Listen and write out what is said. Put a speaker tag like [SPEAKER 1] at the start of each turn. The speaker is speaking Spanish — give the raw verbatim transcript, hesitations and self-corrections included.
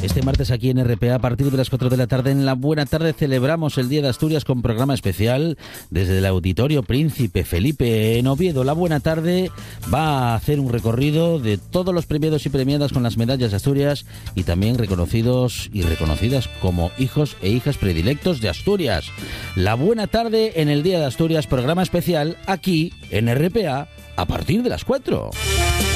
[SPEAKER 1] Este martes aquí en R P A a partir de las cuatro de la tarde en La Buena Tarde celebramos el Día de Asturias con programa especial desde el Auditorio Príncipe Felipe en Oviedo. La Buena Tarde va a hacer un recorrido de todos los premiados y premiadas con las medallas de Asturias y también reconocidos y reconocidas como hijos e hijas predilectos de Asturias. La Buena Tarde en el Día de Asturias, programa especial aquí en R P A a partir de las cuatro.